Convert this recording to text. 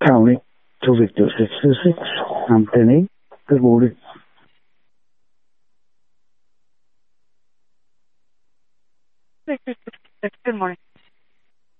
Tony to Victor 626. Anthony, good morning. Victor 626, good morning.